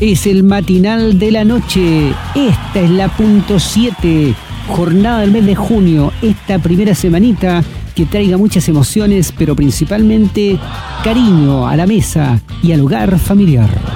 Es el matinal de la noche. Esta es la punto 7, jornada del mes de junio. Esta primera semanita que traiga muchas emociones, pero principalmente cariño a la mesa y al hogar familiar.